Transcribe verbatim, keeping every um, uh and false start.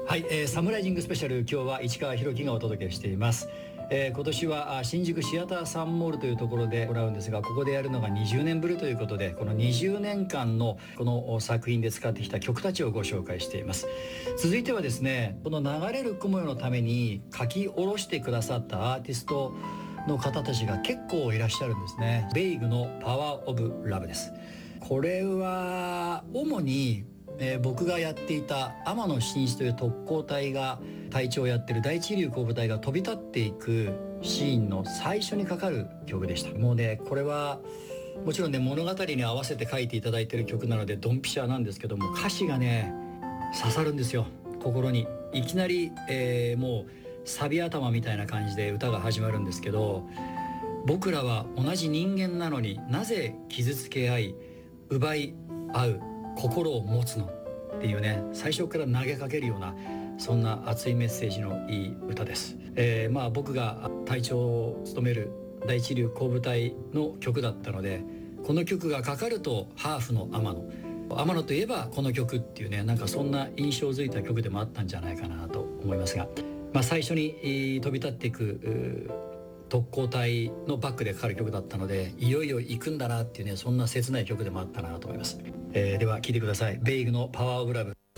はい、えー、サムライジングスペシャル、今日は市川博樹がお届けしています。えー、今年は新宿シアターサンモールというところで行うんですが、ここでやるのがにじゅうねんぶりということで、このにじゅうねんかんのこの作品で使ってきた曲たちをご紹介しています。続いてはですね、この流れる雲よのために書き下ろしてくださったアーティストの方たちが結構いらっしゃるんですね。ベイグのパワーオブラブです。これは主にえー、僕がやっていた天野真一という特攻隊が隊長をやってる第一流航空隊が飛び立っていくシーンの最初にかかる曲でした。もうね、これはもちろんね、物語に合わせて書いていただいてる曲なのでドンピシャなんですけども、歌詞がね刺さるんですよ、心に。いきなり、えー、もうサビ頭みたいな感じで歌が始まるんですけど、僕らは同じ人間なのになぜ傷つけ合い奪い合う心を持つのっていうね、最初から投げかけるような、そんな熱いメッセージのいい歌です。えー、まあ僕が隊長を務める第一流航部隊の曲だったので、この曲がかかるとハーフの天野天野といえばこの曲っていうね、なんかそんな印象づいた曲でもあったんじゃないかなと思いますが、まあ、最初に飛び立っていく特攻隊のバックでかかる曲だったので、いよいよ行くんだなっていうね、そんな切ない曲でもあったなと思います。えー、では聴いてください。ベイグのパワーオブラブ。